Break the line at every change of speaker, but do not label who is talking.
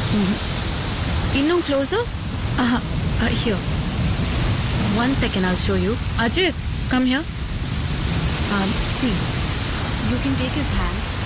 Innum closer? Here. 1 second, I'll show you. Ajit, come here. See, you can take his hand